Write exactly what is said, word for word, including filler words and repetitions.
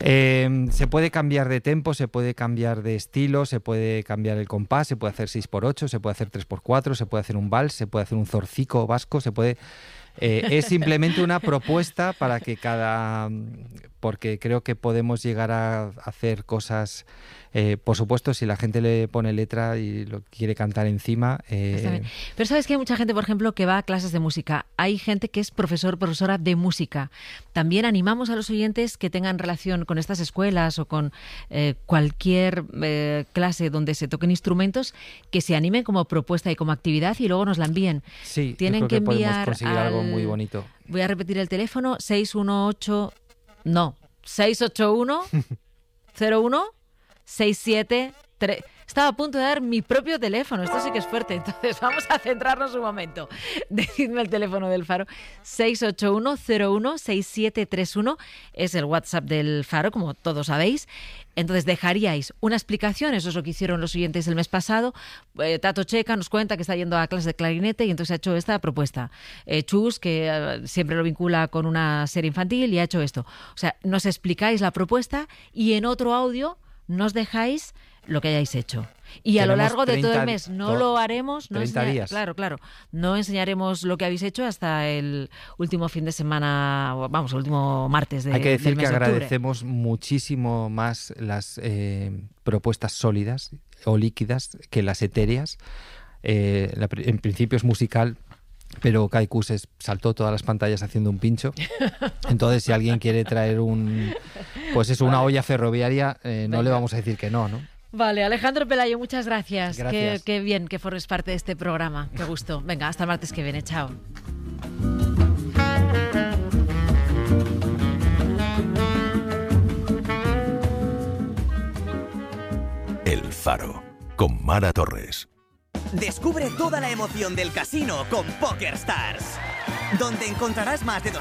Eh, se puede cambiar de tempo, se puede cambiar de estilo, se puede cambiar el compás, se puede hacer seis por ocho, se puede hacer tres por cuatro, se puede hacer un vals, se puede hacer un zorcico vasco, se puede... Eh, es simplemente una propuesta para que cada... porque creo que podemos llegar a hacer cosas... Eh, por supuesto, si la gente le pone letra y lo quiere cantar encima... Eh... Pero sabes que hay mucha gente, por ejemplo, que va a clases de música. Hay gente que es profesor, profesora de música. También animamos a los oyentes que tengan relación con estas escuelas o con eh, cualquier eh, clase donde se toquen instrumentos, que se animen como propuesta y como actividad y luego nos la envíen. Sí, tienen yo creo que, que enviar podemos conseguir al... algo muy bonito. Voy a repetir el teléfono, seis uno ocho... No, seis ocho uno cero uno seis siete tres. Estaba a punto de dar mi propio teléfono. Esto sí que es fuerte. Entonces vamos a centrarnos un momento. Decidme el teléfono del Faro. seis ocho uno cero uno seis siete tres uno es el WhatsApp del Faro, como todos sabéis. Entonces dejaríais una explicación. Eso es lo que hicieron los oyentes el mes pasado. Eh, Tato Checa nos cuenta que está yendo a clases de clarinete y entonces ha hecho esta propuesta. Eh, Chus, que eh, siempre lo vincula con una serie infantil, y ha hecho esto. O sea, nos explicáis la propuesta y en otro audio nos dejáis lo que hayáis hecho. Y a lo largo de todo el mes no lo haremos. No treinta días. Claro, claro. No enseñaremos lo que habéis hecho hasta el último fin de semana, vamos, el último martes de, Hay que decir del mes que de octubre. agradecemos muchísimo más las eh, propuestas sólidas o líquidas que las etéreas. Eh, la, en principio es musical, pero Kaiku se saltó todas las pantallas haciendo un pincho. Entonces, si alguien quiere traer un, pues es una olla ferroviaria, eh, no Venga. le vamos a decir que no, ¿no? Vale, Alejandro Pelayo, muchas gracias. Gracias. Qué, qué bien que formes parte de este programa. Qué gusto. Venga, hasta el martes que viene. Chao. El Faro, con Mara Torres. Descubre toda la emoción del casino con PokerStars, donde encontrarás más de